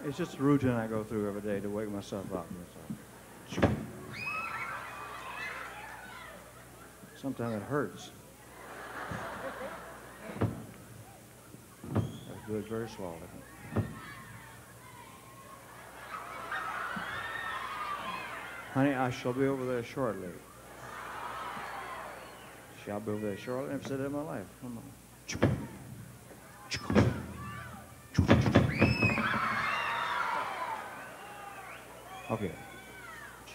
It's just a routine I go through every day to wake myself up. That's all. Sometimes it hurts. I do it very slowly. Honey, I shall be over there shortly. Shall be over there shortly. I've said that in my life. Come on. Okay.